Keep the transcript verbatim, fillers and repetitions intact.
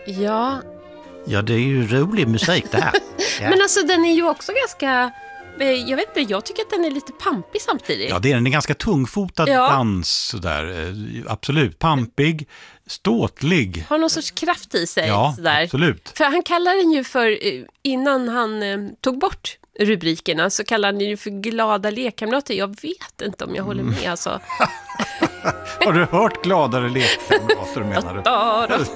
Ja. Ja, det är ju rolig musik det här. Ja. Men alltså den är ju också ganska... Jag vet inte, jag tycker att den är lite pampig samtidigt. Ja, det är en ganska tungfotad Ja. dans sådär. Absolut, pampig, ståtlig. Har någon sorts kraft i sig. Ja, sådär. absolut. För han kallar den ju för, innan han eh, tog bort rubrikerna, så kallar han den ju för glada lekkamrater. Jag vet inte om jag håller med alltså. Har du hört gladare lekkamrater menar du? Da, da.